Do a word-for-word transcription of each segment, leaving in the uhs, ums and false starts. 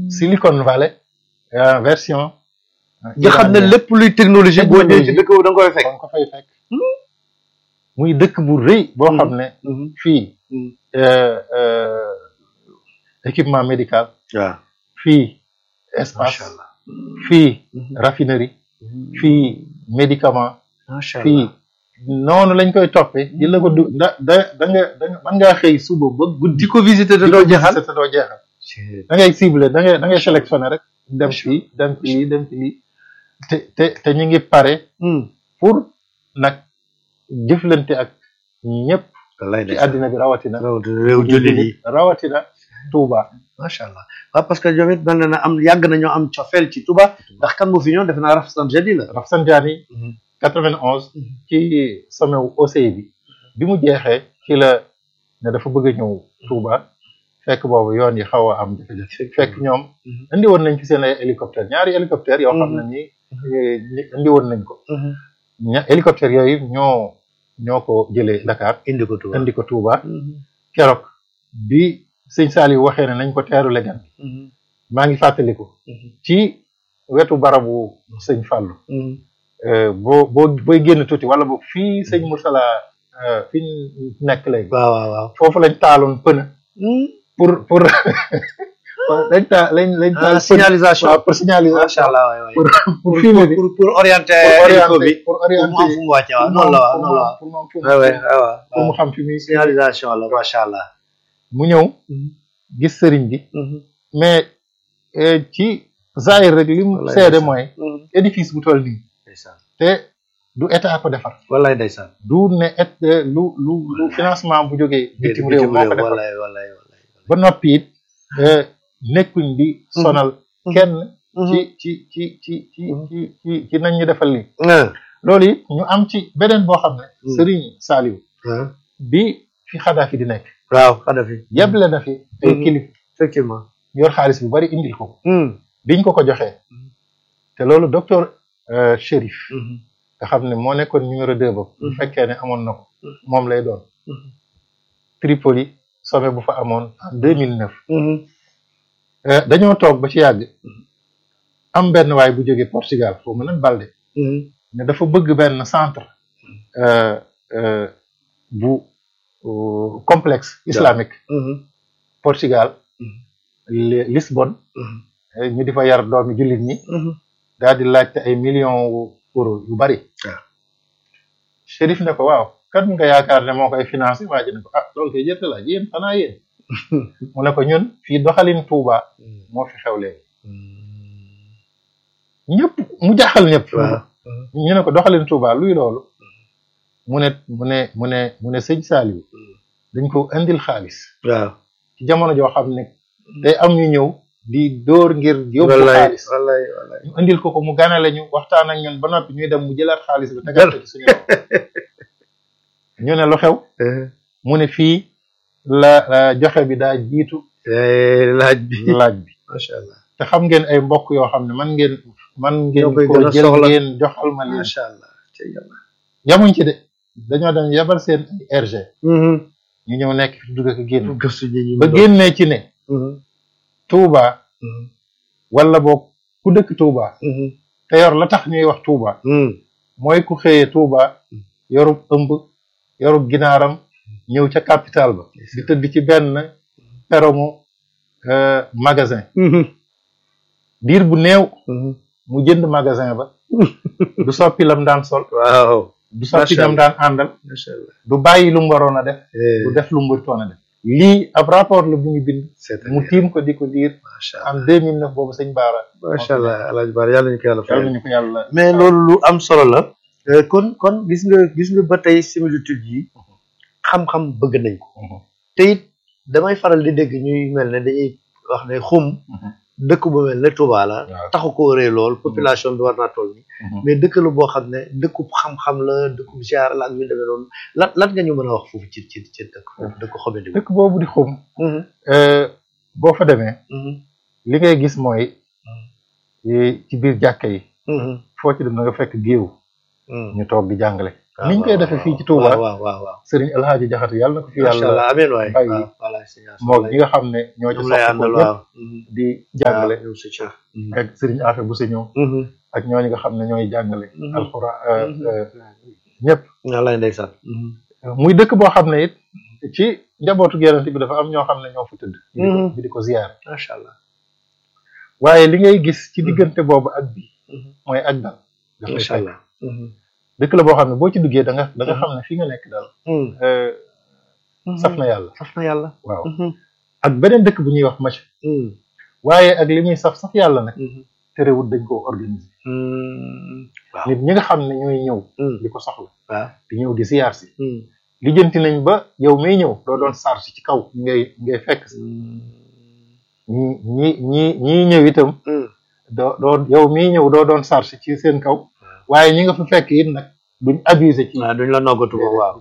Silicon Valley euh, version. nga xam ne lépp luy technologie boo ñëwee ci dëkk boobu da nga koy fekk. da nga ko fay fekk. muy dëkk bu rëy. boo xam ne. fii euh, euh, équipement médical. waaw fii espace. macha allah fii raffinerie. fii médicament. macha allah fii noonu lañ koy toppee. di la ko du da da da nga da nga mën ngaa xëy suba ba guddi. di ko visiter te doo jeexal te doo jeexal. da ngay ciblé da ngay da ngay sélectionné rek. dem fii dem ci lii dem ci lii. te te te ñu ngi pare. pour nag jëflante ak ñëpp. ci àddina bi rawatina. rawatina réew jullit yi rawatina Touba. macha allah waaw parce que ñoom it mel na ne am yàgg nañoo am cofeel ci Touba ndax kan moo fi ñëw def naa Rafsanjani la. Rafsanjani. quatre-vingt-onze. ci sommet wu O C I bi. bi mu jeexee ci la ne dafa bëgg a ñëw Touba. fekk boobu yoon yi xaw a am jafe-jafe. fekk ñoom. indi woon nañ fi seen ay hélicoptère ñaari hélicoptère yoo xam ne nii. indi woon nañ ko. ña hélicoptère yooyu ñoo ñoo ko jëlee Dakar. indi ko Touba indi ko Touba. keroog bi sëñ Saliou waxee ne nañ ko teeru legan. maa ngi fàttaliku. ci wetu barabu sëñ Fallou. boo boo booy génn tuuti wala boog fii sëñ Moursala fi nekk léegi. waaw waaw waaw foofu lañ taaloon pëna. pour pour lañ taal lañ lañ taal. signalisation waaw pour signalisation. macha allah waay waay pour pour fumier bi pour pour orienter. pour bi pour orienter pour mu am fu mu wàcce waaw noonu la waaw noonu la waaw. pour mu am fu mu waaw waaw pour mu xam fi muy. signalisation la macha allah. mu ñëw. gis sëriñ bi. mais ci Zahir rek li mu seede mooy. édifice bu toll nii. te du état ko defar. wallaay ndeysaan. du ne et lu lu lu financement bu jógee. bitim réew moo ko defar wallaay wallaay wallaay. ba noppi it nekkuñ di. sonal kenn. ci ci ci ci ci ci ci ci nañ ñu defal lii. loolu it ñu am ci beneen boo xam ne. Serigne Saliou. bi fi Xadafi di nekk. waaw Xadafi. yeble na fi ay kilif. effectivement. yor xaalis bu bari indil ko. biñ ko ko joxee. te loolu docteur Chérif. nga xam ne moo nekkoon numéro deux ba. bu fekkee ne amoon na ko. moom lay doon. Tripoli sommet bu fa amoon en deux mille neuf. dañoo toog ba ci yàgg. am benn waay bu jógee Portugal foofu mu nan Balde. ne dafa bëgg benn centre. bu complexe islamique. Portugal. Lisbonne. ñu di fa yar doomi jullit ñi. daal di laajte ay millions euros yu bari. waaw Chérif ne ko waaw kan nga yaakaar ne moo koy financé waa ji ne ko ah loolu koy jërte la yéen xanaa yéen. mu ne ko ñun fii doxalin Touba. moo fi xew léegi. ñëpp mu jaaxal ñëpp. ñu ne ko doxalin Touba luy loolu. mu ne mu ne mu ne mu ne sëñ Saliou. dañ ko indil xaalis. waaw ci jamono joo xam ne. day am ñu ñëw. di dóor ngir yóbbu xaalis wallaay wallaay ñu indil ko ko mu ganale ñu waxtaan ak ñun ba noppi ñuy dem mu jëlaat xaalis bi tegal ko ci suñu loxo ñu ne lu xew mu ne fii la joxe bi daa jiitu laaj bi laaj bi macha allah te xam ngeen ay mbokk yoo xam ne man ngeen man ngeen ko jël ngeen joxal ma leen macha allah yamuñ ci de dañoo dem yebal seen ay R G ñu ñëw nekk fi dugg ak génn ba génnee ci ne Touba. wala boog ku dëkk Touba. te yor la tax ñuy wax Touba. mooy ku xëyee Touba. yorub ëmb yorub ginaaram ñëw ca capital ba. di tëdd ci benn peromu magasin. diir bu néew. mu jënd magasin ba. du soppi lam daan sol. waaw du soppi lam daan àndal. macha allah du bàyyi lu mu waroon a def. du def lu mu waroon a def. lii ab rapport la bu ñu bind. mu tiim ko di ko diir. macha allah en deux mille neuf boobu sëñ Baara. macha allah El Hadj Baara yàlla nañu ko yàlla fayal. yàlla nañu ko yàlla. mais loolu lu am solo la. kon kon gis nga gis nga ba tey similitude yi. xam-xam bëgg nañ ko. te it damay faral di dégg ñuy mel ne dañuy wax ne xum. dëkk bu mel ne Touba la. taxu ko rëy lool population bi war naa toll nii. mais dëkk la boo xam ne dëkkub xam-xam la dëkkub ziar la ak ñu demee noonu lan lan nga ñu mën a wax foofu ci ci ci dëkk foofu dëkk xome di dëkk boobu di xum. boo fa demee. li ngay gis mooy. ci biir jàkka yi. foo ci dem na nga fekk géew. ñu toog di jàngale. niñ koy defee fii ci Touba waaw waaw waaw Serigne El Hadji Diakhaté yàlla na ko fi yàlla amiin waay bàyyi moom ñi nga xam ne ñoo ci soxla ko ñëpp di jàngale ak Serigne Afé bu si ñëw ak ñooñu nga xam ne ñooy jàngale alxuraan ñëpp wallaay ndeysaan muy dëkk boo xam ne it ci njabootu Yonent bi dafa am ñoo xam ne ñoo fa tëdd bi di ko ziyaar macha allah waaye li ngay gis ci diggante boobu ak bi mooy ak dal macha allah dëkk la boo xam ne boo ci duggee da nga da nga xam ne fi nga nekk daal saf na yàlla saf na yàlla waaw ak beneen dëkk bu ñuy wax Macha waaye ak li muy saf saf yàlla nag terewul dañ koo organiser nit ñi nga xam ne ñooy ñëw di ko soxla waaw di ñëw di siyaar si lijjanti nañ ba yow may ñëw doo doon charge ci kaw ngay ngay fekk si ñi ñi ñi ñii ñëw itam doo doo yow miy ñëw doo doon charge ci seen kaw waaye ñi nga fa fekk it nag duñ abusé ci duñ la noggatu ko waaw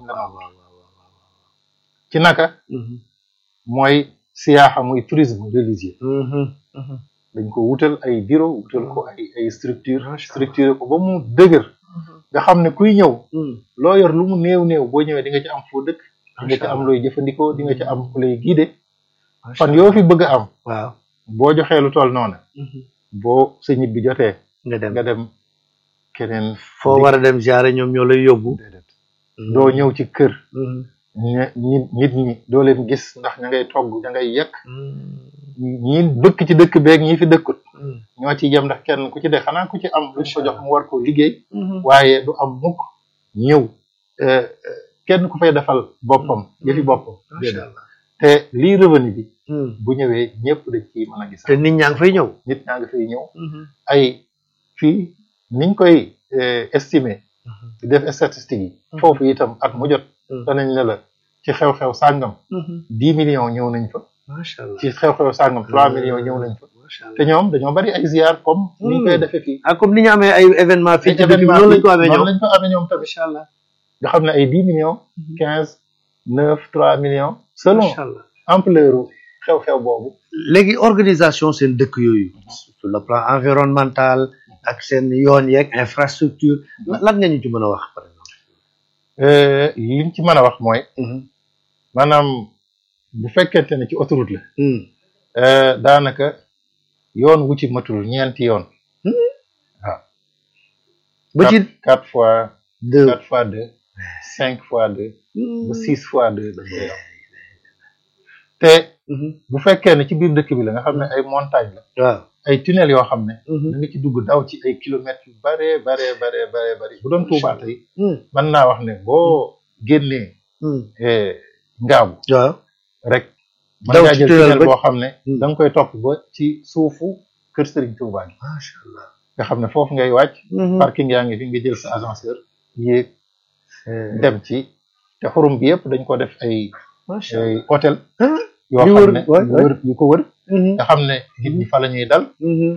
ci naka mooy siyaaxa muy tourisme religieux dañ ko wutal ay bureau wutal ko ay ay structure structuré ko ba mu dëgër nga xam ne kuy ñëw loo yor lu mu néew néew boo ñëwee di nga ci am foo dëkk di nga ci am looy jëfandikoo di nga ci am ku lay guider fan yoo fi bëgg a am waaw boo joxee lu toll noonu boo sa ñibbi jotee nga dem nga dem keneen foo war a dem ziare ñoom ñoo lay yóbbu doo ñëw ci kër ñi nit ñi doo leen gis ndax ña ngay togg ña ngay yekk ñi dëkk ci dëkk beeg ñi fi dëkkut ñoo ci yem ndax kenn ku ci de xanaa ku ci am luñ ko jox mu war ko liggéey waaye du am mukk ñëw kenn ku fay defal boppam yëfi boppam te lii revenu bi bu ñëwee ñëpp dañ ci mën a gis te nit ñaa ngi fay ñëw nit ñaa ngi fay ñëw ay fii niñ koy estimer di def statistiques yi foofu itam at mu jot danañ ne la ci xew-xew sàngam dix millions ñëw nañ fa macha allah ci xew-xew sàngam trois millions ñëw nañ fa te ñoom dañoo bari ay ziar comme ni ñu koy defee fii ah comme ni ñu amee ay événement fii ci dëkk bi noonu lañ ko amee ñoom lañ ko amee ñoom tamit macha allah nga xam ne ay dix millions quinze neuf trois millions selon ampleur xew-xew boobu léegi organisation seen dëkk yooyu sur le plan environnemental ak seen yoon yeeg infrastructure lan nga ñu ci mën a wax par exemple liñ ci mën a wax mooy maanaam bu fekkente ne ci autoroute la daanaka yoon wu ci matul ñeenti yoon waaw ba ci quatre fois deux quatre fois deux cinq fois deux ba six fois deux da koy am te bu fekkee ne ci biir dëkk bi la nga xam ne ay montagne la waaw ay tunnel yoo xam ne da nga ci dugg daw ci ay kilomètres yu bare bare bare bare bare bu doon Tuubaa tey mën naa wax ne boo génnee ngaabu waaw rek mën ngaa jël tunnel boo xam ne da nga koy topp ba ci suufu kër Serigne Touba gi macha allah nga xam ne foofu ngay wàcc parking yaa ngi fi nga jël sa ascenseur yéeg dem ci te xurum bi yëpp dañ ko def ay ay hôtel yoo xam ne wër yu ko wër nga xam ne nit ñi fa la ñuy dal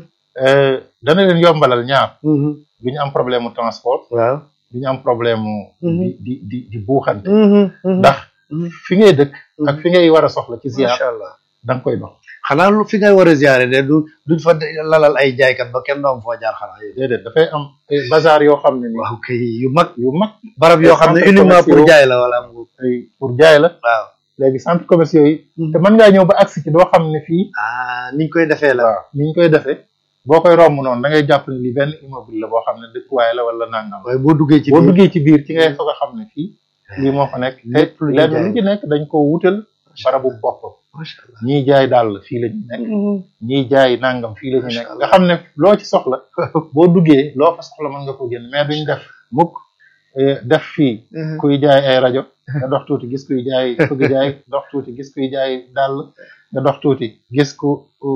dana leen yombalal ñaar du ñu am problème mu transport waaw du ñu am problème mu di di di di buuxante ndax fi ngay dëkk ak fi ngay war a soxla ci ziar macha allah da nga koy dox xanaa lu fi ngay war a ziare de du duñ fa lalal ay jaaykat ba kenn doom foo jaar xanaa yooyu déedéet dafay am bazar yoo xam ne ni waaw kay yu mag yu mag barab yoo xam ne uniquement pour jaay la wala ay pour jaay la waaw léegi centre commerciaux yi te mën ngaa ñëw ba agsi ci doo xam ne fii ah niñ koy defee la waaw niñ koy defee boo koy romb noonu da ngay jàpp ne li benn immeuble la boo xam ne dëkkuwaay la wala nangam waaye boo duggee ci boo duggee ci biir ci ngay soog a xam ne fii lii moo fa nekk te lenn lu ci nekk dañ ko wutal barabu boppam macha allah ñiy jaay daal fii la ñu nekk ñiy jaay nangam fii la ñu nekk nga xam ne loo ci soxla boo duggee loo fa soxla mën nga ko génn mais duñ def mukk def fii kuy jaay ay rajo nga dox tuuti gis kuy jaay bëgg jaay dox tuuti gis kuy jaay dàll nga dox tuuti gis ku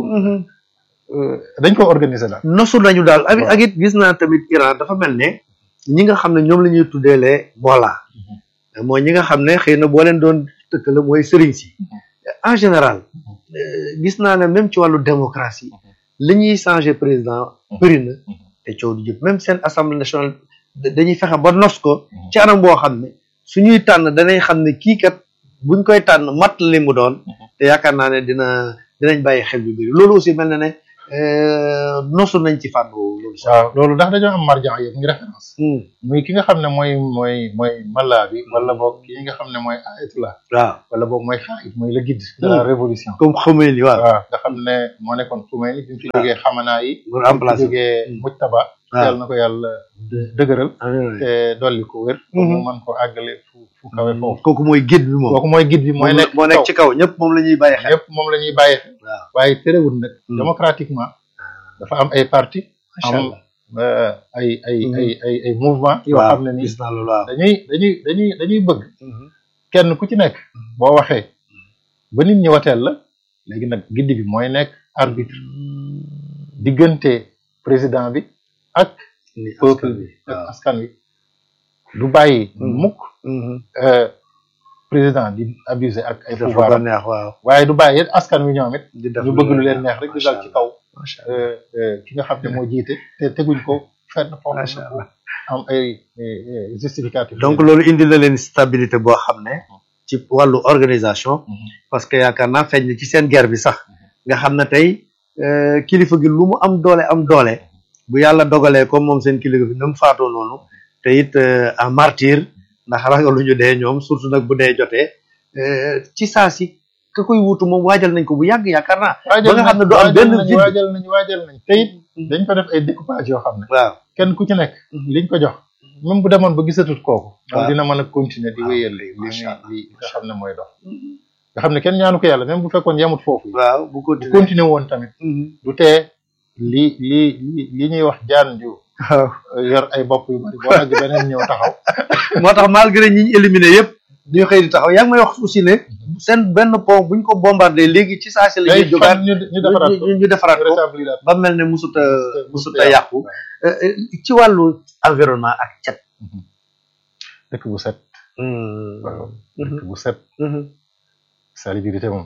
dañ ko organiser daal nosu nañu daal ak ak it gis naa tamit Iran dafa mel ne ñi nga xam ne ñoom la ñuy tuddeelee boolaa mooy ñi nga xam ne xëy na boo leen doon tëkkale mooy sëriñ si en général gis naa ne même ci wàllu démocratie li ñuy changer président bëri na te coow du jëpp même seen assemblée nationale dañuy fexe ba nos ko ci anam boo xam ne suñuy tànn danañ xam ne kii kat buñ koy tànn mat li mu doon te yaakaar naa ne dina dinañ bàyyi xel yu bëri loolu aussi mel na ne nosu nañ ci fànn loolu sax. waaw loolu ndax dañoo am marjan yëpp muy référence muy ki nga xam ne mooy mooy mooy mala bi wala boog ki nga xam ne mooy ayatullah waaw wala boog mooy xaayit mooy le guide de la révolution comme Khomeini waaw waaw nga xam ne moo nekkoon Khomeini bi mu fi jógee xamanaa yi bi mu fi jógee mujtaba yàlla na ko yàlla dëgëral te dolli ko wér mu mën ko àggale fu fu kawe foofu kooku mooy guide bi moom kooku mooy guide bi mooy nekk moo nekk ci kaw ñëpp moom la ñuy bàyyi xel ñëpp moom la ñuy bàyyi xel waaye terewul nag démocratiquement dafa am ay parti am ay ay ay ay ay mouvement yoo xam ne nii dañuy dañuy dañuy dañuy bëgg kenn ku ci nekk boo waxee ba nit ñi wateel la léegi nag giddi bi mooy nekk arbitre diggante président bi ak peuple bi ak askan wi du bàyyi mukk président di abuser ak ay pouvoir waaye du bàyyi askan wi ñoom it ñu bëgg lu leen neex rek di dal ci kaw ki nga xam ne moo jiite te teguñ ko fenn foofu am ay justificatif donc loolu indi na leen stabilité boo xam ne ci wàllu organisation parce que yaakaar naa feeñ ci seen guerre bi sax nga xam ne tey kilifa gi lu mu am doole am doole bu yàlla dogalee comme moom seen kilifa bi na mu faatoo noonu te it en martyr ndax ragalu ñu dee ñoom surtout nag bu dee jotee ci saa si ka koy wuutu moom waajal nañ ko bu yàgg yaakaar naa ba nga xam ne du am benn vide waajal nañ waajal nañ te it dañ ko def ay découpage yoo xam ne waaw kenn ku ci nekk liñ ko jox même bu demoon ba gisatut kooku moom dina mën a continuer di wéyal li li nga xam ne mooy dox nga xam ne kenn ñaanu ko yàlla même bu fekkoon yemut foofu waaw bu continuer woon tamit du tee li li li li ñuy wax jaan ju yor ay bopp yu bari boo àgg beneen ñëw taxaw moo tax malgré ñi ñu éliminé yëpp ñu xëy di taxaw yaa ngi may wax aussi ne seen benn pont buñ ko bombardé léegi ci saa si la ñuy jógaat ñu defaraat ko ba mel ne musut a musut a yàqu ci wàllu environnement ak cet dëkk bu set waaw dëkk bu set salubrité moom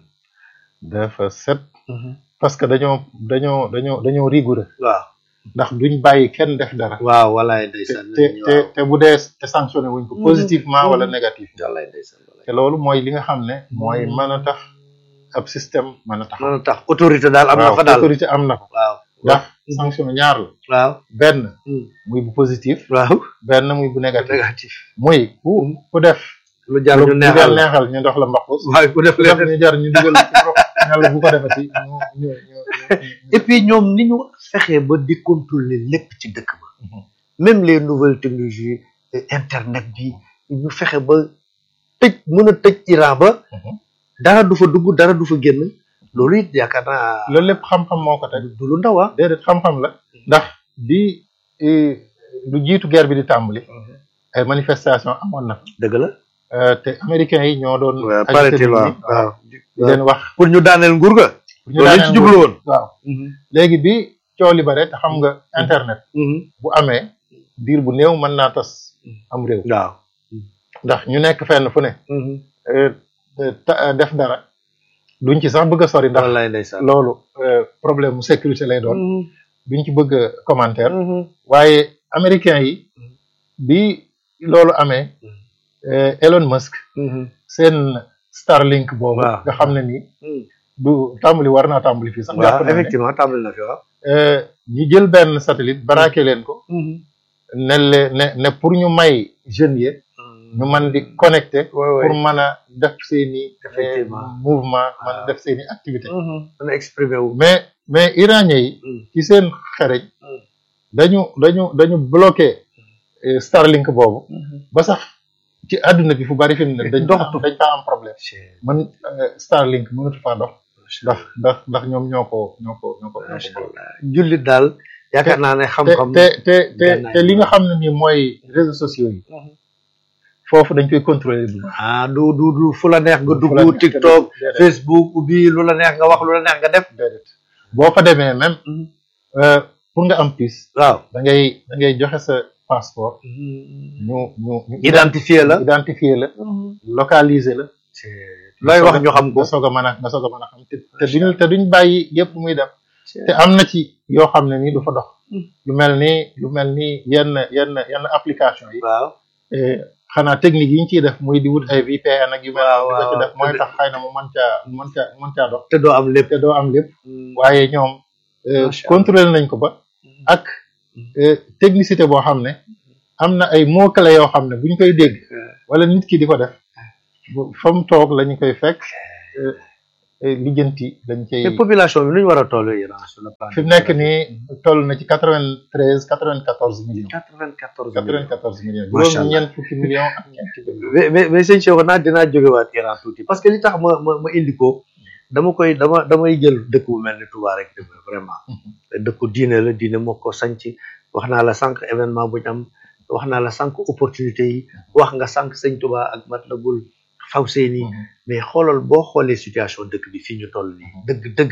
dafa set parce que dañoo dañoo dañoo dañoo rigoureux waaw ndax duñ bàyyi kenn def dara waaw walaay ndeysaan te te te bu dee te sanctionné wuñ ko positivement wala négatif walaay ndeysaan te loolu mooy li nga xam ne mooy mën a tax ab système mën a tax mën a tax autorité daal am na fa daal autorité am na ko waaw ndax sanction ñaar la waaw benn muy bu positif waaw benn muy bu négatif négatif muy ku ku def lu jar ñu neexal neexal ñu dox la mbaqus waaye ku def ñu jar ñu dugal ci ndox yàlla bu ko defati ñu ñu et puis ñoom ni ñu fexee ba di contrôler lépp ci dëkk ba même les nouvelles technologies internet bi ñu fexe ba tëj mën a tëj Iran ba dara du fa dugg dara du fa génn loolu it yaakaar naa loolu lépp xam-xam moo ko teg du lu ndaw ah déedéet xam-xam la ndax di lu jiitu guerre bi di tàmbali ay manifestation amoon na dëgg la te américains yi ñoo doon paraît-il waaw waaw di leen wax pour ñu daaneel nguur ga loolu ci jublu woon waaw léegi bi coow li bare te xam nga internet bu amee diir bu néew mën naa tas am réew waaw ndax ñu nekk fenn fu ne def dara duñ ci sax bëgg a sori ndax loolu problème mu sécurité lay doon duñ ci bëgg a commentaire waaye américains yi bi loolu amee Elon Musk seen Starlink boobu nga xam ne nii du tàmbali war naa tàmbali fii sax waaw effectivement tàmbali na fi waaw ñu jël benn satellite baraake leen ko ne le ne ne pour ñu may jeunes yi ñu mën di connecté pour mën a def seeni mouvement mën a def seeni activité mën a exprimer wu mais mais iranien yi ci seen xereñ dañu dañu dañu bloqué Starlink boobu ba sax ci àdduna bi fu bari fi mu ne dañ doxatu dañ faa am problème man Starlink mënatu faa dox ndax ndax ndax ñoom ñoo ko ñoo ko ñoo ko ñoo ko jullit daal yaakaar naa ne xam-xam te te te te li nga xam ne nii mooy réseaux sociaux yi foofu dañ koy contrôler bu ah du du du fu la neex nga dugg TikTok Facebook bi lu la neex nga wax lu la neex nga def déedéet boo fa demee même pour nga am puce waaw da ngay da ngay joxe sa passeport ñu ñu identifier la identifier la localiser la looy wax ñu xam ko nga soog a mën a nga soog a mën a xam te te duñ te duñ bàyyi yëpp muy dem te am na ci yoo xam ne nii du fa dox lu mel ni lu mel ni yenn yenn yenn application yi waaw xanaa technique yi ñu ciy def muy di wut ay V P N ak yu mel ni ko ci def mooy tax xëy na mu mën caa mu mën caa mu mën caa dox te doo am lépp te doo am lépp waaye ñoom contrôler nañ ko ba ak technicité boo xam ne am na ay mots clés yoo xam ne bu ñu koy dégg wala nit ki di ko def fa mu toog la ñu koy fekk lijjanti dañ cay. te population bi nu ñu war a toll Iran sur le plan. fi mu nekk nii toll na ci quatre vingt treize quatre vingt quatorze millions. quatre vingt quatorze quatre vingt quatorze millions. macha allah juróom ñeent fukki millions ak ñeent ci mais mais mais sëñ Cheikh naa dinaa jógewaat Iran tuuti parce que li tax ma ma ma indi ko dama koy dama damay jël dëkk bu mel ni Touba rek vraiment. dëkku diine la diine moo ko sanc wax naa la sànq événement bu ñu am wax naa la sànq opportunité yi wax nga sànq sëñ Touba ak Matlabul Fawzeyni mais xoolal boo xoolee situation dëkk bi fii ñu toll nii dëgg dëgg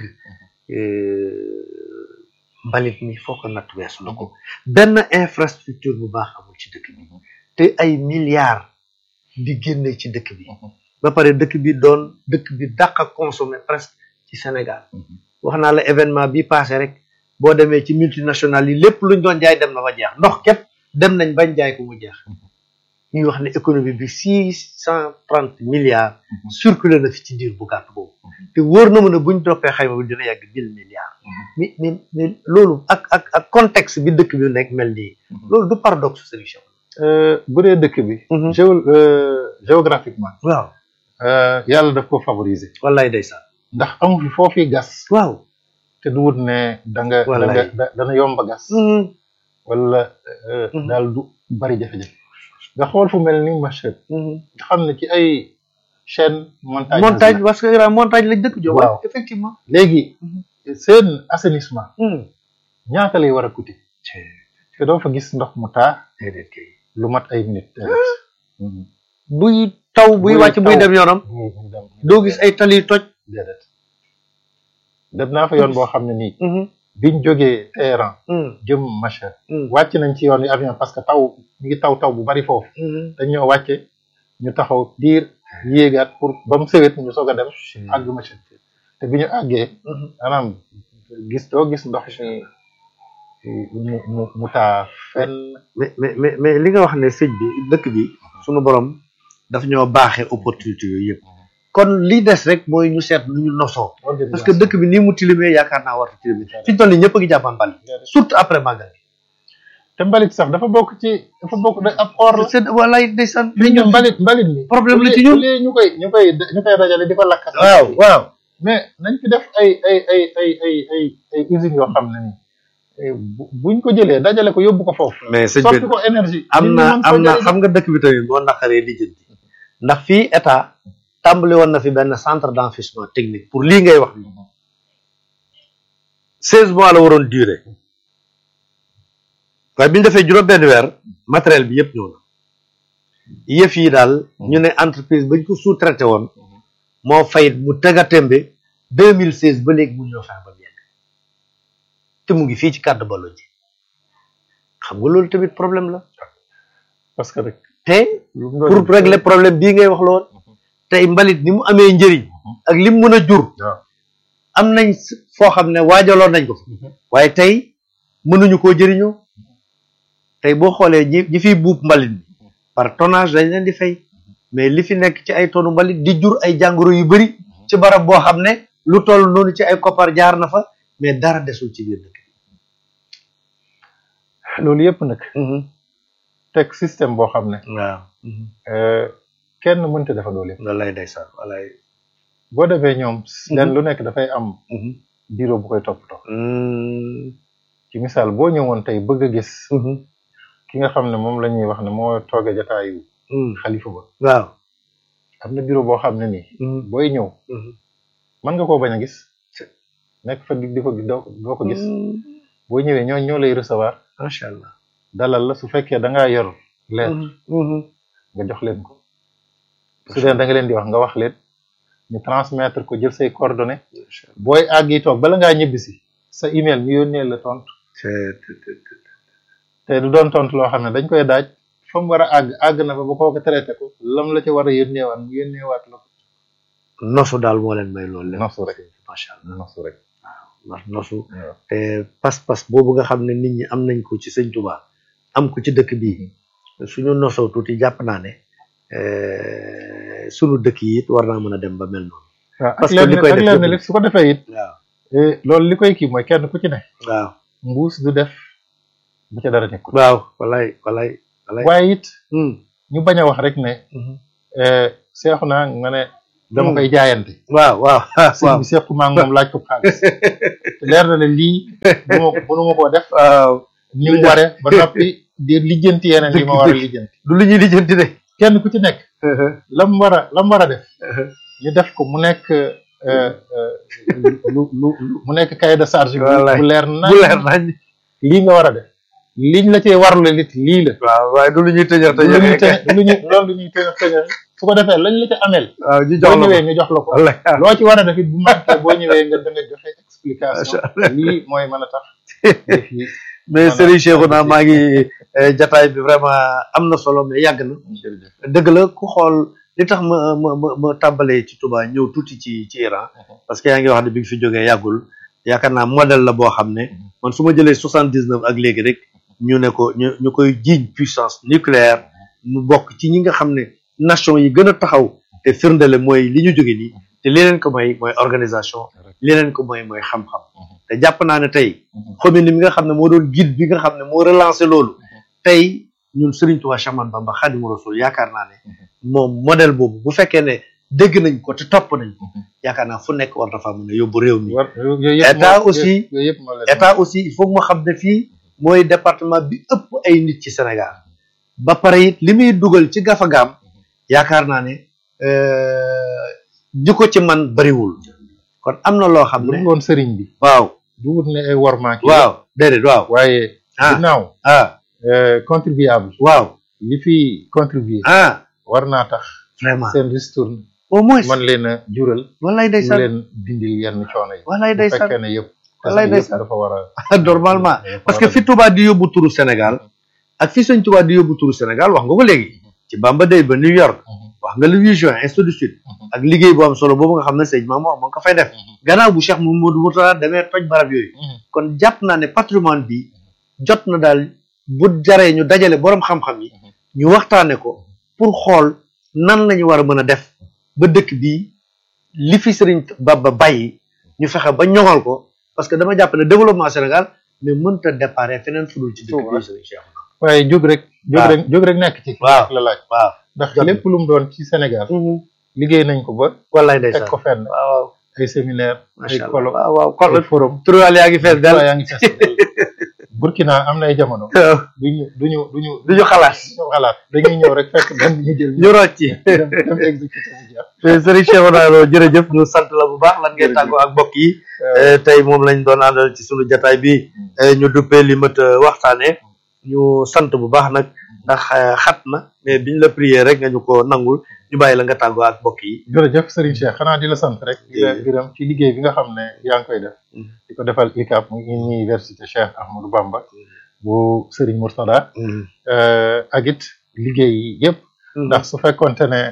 mbalit mi foo ko natt weesu la ko benn infrastructure bu baax amul ci dëkk bi te ay milliards di génne ci dëkk bi ba pare dëkk bi doon dëkk bi dàq a consommer presque ci Sénégal wax naa la événement bi passé rek boo demee ci multinationales yi lépp luñ doon jaay dem na fa jeex ndox képp dem nañ bañ jaay ko mu jeex ñuy wax ne économie bi six cent trente milliards circulé na fi ci diir bu gàtt boobu te wóor na mu ne buñ toppee xayma bi dina yàgg mille milliards mais mais mais loolu ak ak ak contexte bi dëkk bi nekk mel nii loolu du paradoxe solution bu dee dëkk bi géo géographiquement waaw yàlla daf ko favoriser wallaay ndeysaan ndax amu fi foofi gas waaw te du wut ne da nga da nga dana yomba gas wala daal du bari jafe-jafe nga xool fu mel ni Machad nga xam ne ci ay chaîne montagne montagne parce que Iran montagne lañ dëkk jox waaw effectivement léegi seen assainissement ñaata lay war a coûter te doo fa gis ndox mu taa déedéet kay lu mat ay minutes buy taw buy wàcc buy dem yoonam doo gis ay tali toj déedéet dem naa fa yoon boo xam ne nii biñ jógee Téhéran jëm Machad wàcc nañ ci yoon wi avion parce que taw mi ngi taw taw bu bari foofu dañ ñoo wàcce ñu taxaw diir yéegaat pour ba mu sewet ñu soog a dem àgg Machad te bi ñu àggee maanaam gis doo gis ndox mi mu mu mu taa fenn mais mais mais li nga wax ne sëñ bi dëkk bi suñu borom daf ñoo baaxee opportunité yooyu yëpp kon li des rek mooy ñu seet nu ñu nosoo parce que dëkk bi nii mu tilimee yaakaar naa warta tilimee fi ñu toll nii ñëpp a ngi jàppaan mbalit surtout après màggal te mbalit sax dafa bokk ci dafa bokk da ab or la seen walaay ndeysaan mais ñun mbalit mbalit mi problème la ci ñun ñu koy ñu koy ñu koy dajale di ko lakk waaw waaw mais nañ fi def ay ay ay ay ay ay ay usines yoo xam ne ni buñ ko jëlee dajale ko yóbbu ko foofu mais sëñ soppi ko énergie am na am na xam nga dëkk bi tamit moo naqaree lijjanti ndax fii état tàmbali woon na fi benn centre d'enfouissement technique pour lii ngay wax ni seize mois la waroon durer waaye bi ñu defee juróom benn weer matériel bi yëpp ñëw na yëf yi daal ñu ne entreprise bañ ko sous-traité woon moo fayit mu tega tembe deux mille seize ba léegi mu ñoo fex ba yegg te mu ngi fii ci cadre balo ji xam nga loolu tamit problème la parce que rek te pour régler problème bii ngay wax la woon tey mbalit ni mu amee njëriñ ak lim mën a jur am nañ foo xam ne waajaloon nañ ko waaye tey mënuñu koo jëriñoo tey boo xoolee ñi ñi fiy buub mbalit bi par tonnage dañ leen di fay mais li fi nekk ci ay tonu mbalit di jur ay jàngoro yu bari ci barab boo xam ne lu toll noonu ci ay koppar jaar na fa mais dara desul ci biir dëkk loolu yëpp nag teg système boo xam ne waaw kenn mënta defa loolu yëpp wallaay ndeysaan wallaay boo defee ñoom leen lu nekk dafay am bureau bu koy toppatoo ci misaal boo ñëwoon tey bëgg a gis ki nga xam ne moom la ñuy wax ne moo tooge jataayu xalifa ba waaw am na bureau boo xam ne nii booy ñëw mën nga koo bañ a gis nekk fa di ko doo ko gis boo ñëwee ñoo ñoo lay recevoir macha allah dalal la su fekkee da ngaa yor lettre nga jox leen ko su dee da nga leen di wax nga wax leen ñu transmettre ko jël say coordonnées booy àgg yi toog bala ngaa ñibbisi sa email ñu yónnee la tontu te du doon tontu loo xam ne dañ koy daaj fa mu war a àgg àgg na fa ba kooku traité ko lam la ci war a yónneewaat mu yónneewaat la ko nosu daal moo leen may loolu nosu rek macha allah nosu rek waaw ndax nosu te pas-pas boobu nga xam ne nit ñi am nañ ko ci sëñ Touba am ko ci dëkk bii suñu nosoo tuuti jàpp naa ne sunu dëkk yi it war naa mën a dem ba mel noonu parce que li koy def su ko defee it waaw loolu li koy kii mooy kenn ku ci ne waaw mbuus du def bu ca dara nekkul waaw walay walay walay waaye it ñu bañ a wax rek ne seexu naa nga ne dama koy jaayante waaw waaw sëñ bi seexu maa ngi moom laaj ko xaalis te leer na ne lii bu ma mënu ma koo def waaw ni mu waree ba noppi di lijjanti yeneen li ma war a lijjanti du lu ñuy lijjanti de kenn ku ci nekk lam war a lam war a def ñu def ko mu nekk lu lu mu nekk cahier de charge bu leer nañ bu leer nañ lii nga war a def liñ la cee warule lit lii la waaw waaye du lu ñuy tëñër tëñër lu ñu loolu lu ñuy tëñër tëñër su ko defee lañ la ca amel waaw ñu jox la boo ñëwee ñu jox la ko loo ci war a def it bu manqué boo ñëwee nga da nga joxe explication lii mooy mën a tax mais Serigne Cheikhouna maa ngi jataay bi vraiment am na solo mais yàgg na dëgg la ku xool li tax ma ma ma ma tàmbalee ci Touba ñëw tuuti ci ci Iran parce que yaa ngi wax ne bi nga fi jógee yàggul yaakaar naa modèle la boo xam ne man su ma jëlee soixante dix neuf ak léegi rek ñu ne ko ñu ñu koy jiiñ puissance nucléaire mu bokk ci ñi nga xam ne nation yi gën a taxaw te firndele mooy li ñu jóge nii te li leen ko may mooy organisation li leen ko may mooy xam-xam te jàpp naa ne tey Khomeini mi nga xam ne moo doon guide bi nga xam ne moo relancé loolu tey ñun Serigne Touba Cheikh Ahmadou Bamba Khadimou Rassoul yaakaar naa ne moom modèle boobu bu fekkee ne dégg nañ ko te topp nañ ko yaakaar naa fu nekk war na faa mën a yóbbu réew mi état aussi état aussi il faut que ma xam ne fii mooy département bi ëpp ay nit ci Sénégal ba pare it li muy dugal ci gafagaam yaakaar naa ne ji ko ci man bariwul kon am na loo xam ne woon sëriñ bi waaw du wut ne ay wormaak waaw déedéet waaw waaye ginnaaw ah contribuable waaw li fi contribuer ah war naa tax vraiment seen ristourne au moins man leen a jural walay ndeysaan leen dindil yenn coono yi walay ndeysaan fekkee ne yëpp walay ndeysaan dafa war a normalement parce que fi Touba di yóbbu turu Sénégal ak fi sëñ Touba di yóbbu turu Sénégal wax nga ko léegi ci Bamba Day ba New York wax nga le huit juin ainsi de suite ak liggéey bu am solo boobu nga xam ne sëñ Mamour moo ngi ko fay def gannaaw bu Cheikh Mouhamadou Mourtada demee toj barab yooyu kon jàpp naa ne patrimoine bi jot na daal bu jaree ñu dajale borom xam-xam yi ñu waxtaane ko pour xool nan lañu war a mën a def ba dëkk bii li fi sëriñ Bamba bàyyi ñu fexe ba ñoŋal ko parce que dama jàpp ne développement Sénégal mais mënta déparé feneen fudul ci dëkk bi sëriñ Cheikh waaye jóg rek jóg rek jóg rek nekk ci waaw la laaj waaw ndax lépp lu mu doon ci Sénégal liggéey nañ ko ba wallaay ndeysaan teg ko fenn waaw ay séminaire ay macha colloque allah waaw waaw ay forum turuwaal yaa ngi fees del yaa ngi fees Burkina am na ay jamono duñu duñu duñu duñu xalaat duñu xalaat dañuy ñëw rek fekk benn ñu jël ñu rocci dem dem exécuté mu jeex Serigne Cheikhouna Lo jërëjëf ñu sant la bu baax lan ngeen tàggoo ak mbokk yi tey moom lañ doon àndal ci sunu jataay bi ñu duppee li mat waxtaane ñu sant bu baax nag ndax xat na mais biñ la prier rek nga ñu ko nangul ñu bàyyi la nga tàggoo ak mbokk yi jërëjëf Serigne Cheikh xanaa di la sant rek di la gërëm ci liggéey bi nga xam ne yaa ngi koy def di ko defal I C A P mu université Cheikh Ahmadou Bamba bu Serigne Mourtada ak it liggéey yi yëpp ndax su fekkonte ne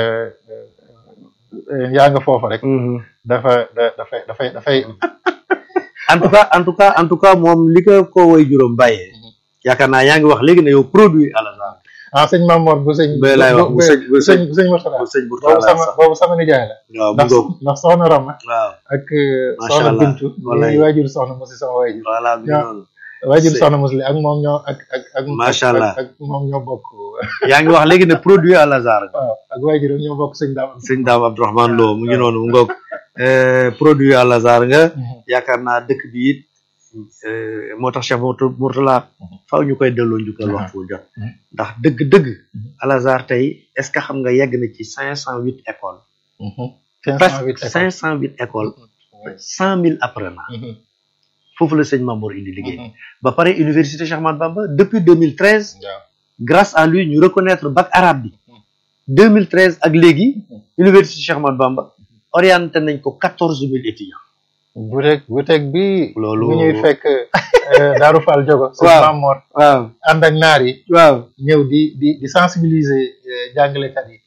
yaa nga foofa rek dafa da dafay dafay dafay en tout cas en tout cas en tout cas moom li ko ko way juróom bàyyee yaakaar naa yaa ngi wax léegi ne yow produit à la ah sëñ Mamour bu sëñ ba laay wax bu sëñ bu sëñ bu sëñ Mourtada bu sëñ boobu Mourtada sama boobu sama nijaay la waaw bu ndax ngoog ndax soxna Rama waaw ak Macha soxna Allah. Bintu Wallaay. ñuy waajur soxna Musi sama waajur voilà bi ñoo- noonu waajur C'est- soxna Musi ak moom ñoo ak ak ak Macha ak- Allah. ak moom ñoo bokk yaa ngi wax léegi ne produit à lazare waaw ak waajur ñoo bokk sëñ daam sëñ Daam Abdourahmane Lo mu ngi noonu mu ngoog produit à lazare nga yaakaar naa dëkk bi it eh, moo tax Cheikh Mourtou- Mourtala faaw ñu koy delloo njukkal waxtu wu jot ndax dëgg-dëgg Al Azhar tey est-ce que xam nga yegg na ci cinq cent huit écoles presque cinq cent huit écoles cent mille apprenants foofu la sëñ Mamour indi liggéey ba pare université Cheikh Ahmadou Bamba depuis deux mille treize grâce à lui ñu reconnaître bac arabe bi deux mille treize ak léegi université Cheikh Ahmadou Bamba orienté nañ ko quatorze mille étudiants buteeg buteeg bi Loolu- bu ñuy fekk Daaru Fall Jogo sëñ Waaw. Mamour waaw ànd ak naar yi waaw ñëw di di di sensibiliser eh, jàngalekat yi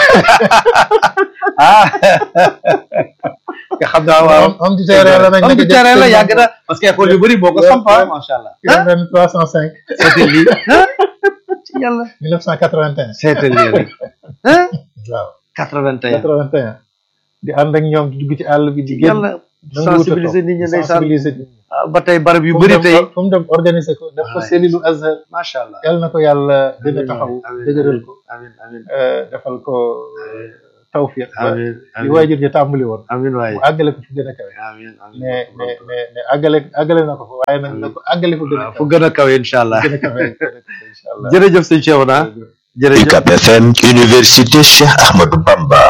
ah nga xam naa waaw am di terrain la nag am du terrain la yàgg na parce que école yu bëri boo ko sampa macha allah ren trois cent cinq seetal lii ci yàlla mille neuf cent quatre-vingt-un seetal lii rek waaw quatre-vingt-un quatre-vingt-un di ànd ak ñoom di dugg ci àll bi di génn yàlla sensibiliser nit ñi ndeysaan sensibiliser nit ñi ah ba tey barab yu fu mu bëri dem tey fu mu dem organiser ko def ko wallaay. cellule Azhar macha allah yal na ko yàlla gën a amiin taxaw waay, amiin, dëgëral ko amiin amiin euh, defal ko tawfiq ba amiin li amiin waajur ji tàmbali woon amiin waay mu àggale ko fu gën a kawe amiin amiin ne ne ne ne àggale àggale na ko fa waaye nag na ko àggale fu gën a waaw kawe fu gën a kawe incha allah gën a kawe incha allah jërëjëf sëñ Cheikhouna jërëjëf U C A B F M Université Cheikh Ahmadou Bamba